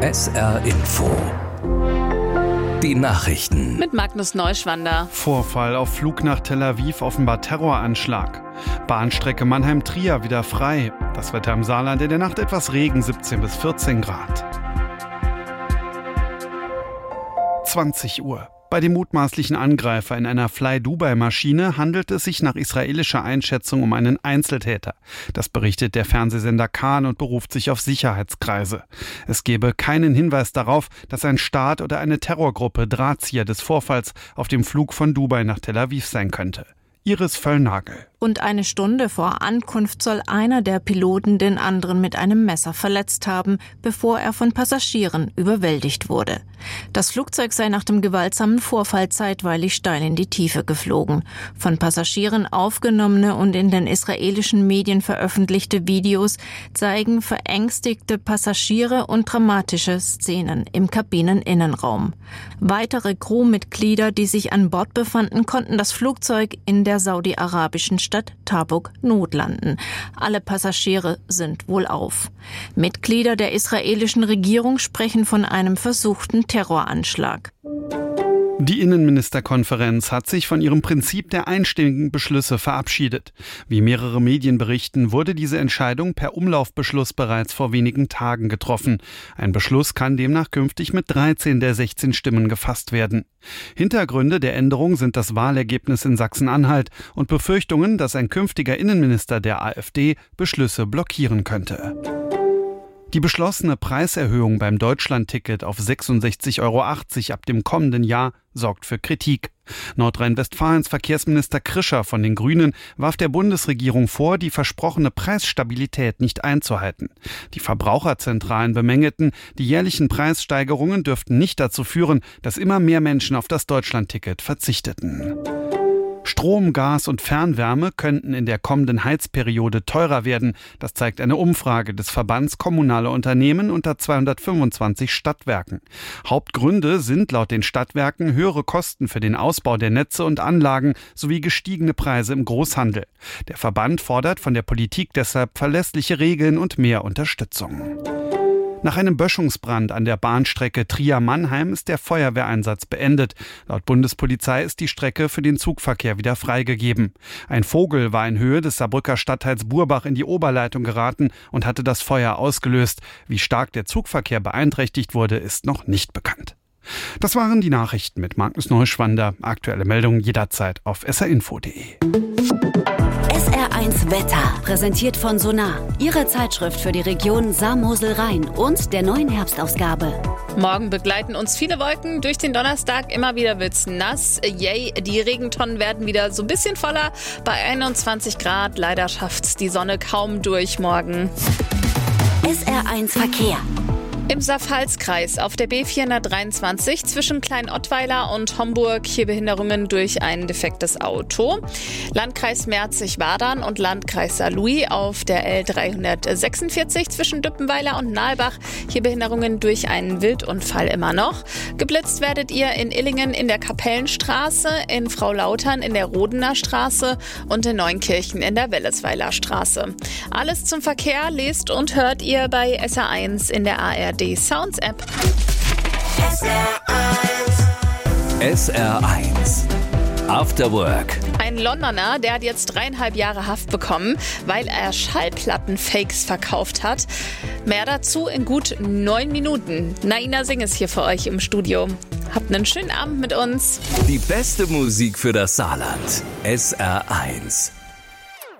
SR Info. Die Nachrichten. Mit Magnus Neuschwander. Vorfall auf Flug nach Tel Aviv, offenbar Terroranschlag. Bahnstrecke Mannheim-Trier wieder frei. Das Wetter im Saarland in der Nacht etwas Regen, 17 bis 14 Grad. 20 Uhr. Bei dem mutmaßlichen Angreifer in einer Fly-Dubai-Maschine handelt es sich nach israelischer Einschätzung um einen Einzeltäter. Das berichtet der Fernsehsender Kan und beruft sich auf Sicherheitskreise. Es gebe keinen Hinweis darauf, dass ein Staat oder eine Terrorgruppe Drahtzieher des Vorfalls auf dem Flug von Dubai nach Tel Aviv sein könnte. Iris Völlnagel. Und eine Stunde vor Ankunft soll einer der Piloten den anderen mit einem Messer verletzt haben, bevor er von Passagieren überwältigt wurde. Das Flugzeug sei nach dem gewaltsamen Vorfall zeitweilig steil in die Tiefe geflogen. Von Passagieren aufgenommene und in den israelischen Medien veröffentlichte Videos zeigen verängstigte Passagiere und dramatische Szenen im Kabineninnenraum. Weitere Crewmitglieder, die sich an Bord befanden, konnten das Flugzeug in der saudi-arabischen Stadt Tabuk notlanden. Alle Passagiere sind wohlauf. Mitglieder der israelischen Regierung sprechen von einem versuchten Terroranschlag. Die Innenministerkonferenz hat sich von ihrem Prinzip der einstimmigen Beschlüsse verabschiedet. Wie mehrere Medien berichten, wurde diese Entscheidung per Umlaufbeschluss bereits vor wenigen Tagen getroffen. Ein Beschluss kann demnach künftig mit 13 der 16 Stimmen gefasst werden. Hintergründe der Änderung sind das Wahlergebnis in Sachsen-Anhalt und Befürchtungen, dass ein künftiger Innenminister der AfD Beschlüsse blockieren könnte. Die beschlossene Preiserhöhung beim Deutschlandticket auf 66,80 € ab dem kommenden Jahr sorgt für Kritik. Nordrhein-Westfalens Verkehrsminister Krischer von den Grünen warf der Bundesregierung vor, die versprochene Preisstabilität nicht einzuhalten. Die Verbraucherzentralen bemängelten, die jährlichen Preissteigerungen dürften nicht dazu führen, dass immer mehr Menschen auf das Deutschlandticket verzichteten. Strom, Gas und Fernwärme könnten in der kommenden Heizperiode teurer werden. Das zeigt eine Umfrage des Verbands Kommunale Unternehmen unter 225 Stadtwerken. Hauptgründe sind laut den Stadtwerken höhere Kosten für den Ausbau der Netze und Anlagen sowie gestiegene Preise im Großhandel. Der Verband fordert von der Politik deshalb verlässliche Regeln und mehr Unterstützung. Nach einem Böschungsbrand an der Bahnstrecke Trier-Mannheim ist der Feuerwehreinsatz beendet. Laut Bundespolizei ist die Strecke für den Zugverkehr wieder freigegeben. Ein Vogel war in Höhe des Saarbrücker Stadtteils Burbach in die Oberleitung geraten und hatte das Feuer ausgelöst. Wie stark der Zugverkehr beeinträchtigt wurde, ist noch nicht bekannt. Das waren die Nachrichten mit Magnus Neuschwander. Aktuelle Meldungen jederzeit auf srinfo.de. SR1 Wetter, präsentiert von Sonar, Ihre Zeitschrift für die Region Saar-Mosel-Rhein und der neuen Herbstausgabe. Morgen begleiten uns viele Wolken durch den Donnerstag. Immer wieder wird's nass. Yay, die Regentonnen werden wieder so ein bisschen voller. Bei 21 Grad. Leider schafft's die Sonne kaum durch morgen. SR1 Verkehr. Im Saar-Pfalz-Kreis auf der B423 zwischen Klein-Ottweiler und Homburg hier Behinderungen durch ein defektes Auto. Landkreis Merzig-Wadern und Landkreis Saarlouis auf der L346 zwischen Düppenweiler und Nalbach hier Behinderungen durch einen Wildunfall immer noch. Geblitzt werdet ihr in Illingen in der Kapellenstraße, in Fraulautern in der Rodener Straße und in Neunkirchen in der Wellesweiler Straße. Alles zum Verkehr lest und hört ihr bei SR1 in der ARD Sounds App. SR1 After Work. Ein Londoner, der hat jetzt 3,5 Jahre Haft bekommen, weil er Schallplattenfakes verkauft hat. Mehr dazu in gut 9 Minuten. Naina Singh ist hier für euch im Studio. Habt einen schönen Abend mit uns. Die beste Musik für das Saarland. SR1.